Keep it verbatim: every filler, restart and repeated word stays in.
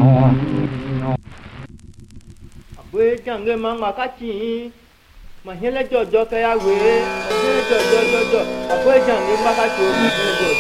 We jange mama kachi ma hele jojo ka ya we hele jojo jojo apo jange maka to mi go